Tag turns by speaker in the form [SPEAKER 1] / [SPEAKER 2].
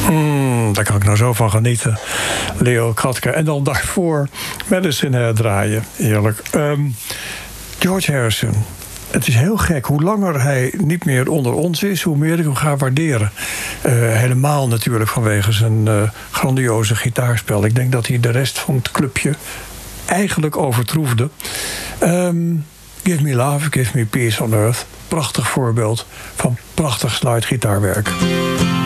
[SPEAKER 1] Daar kan ik nou zo van genieten. Leo Kratke. En dan daarvoor Medicine herdraaien. Eerlijk. George Harrison. Het is heel gek. Hoe langer hij niet meer onder ons is, hoe meer ik hem ga waarderen. Helemaal natuurlijk vanwege zijn grandioze gitaarspel. Ik denk dat hij de rest van het clubje eigenlijk overtroefde. Give Me Love, Give Me Peace on Earth. Prachtig voorbeeld van prachtig slide gitaarwerk.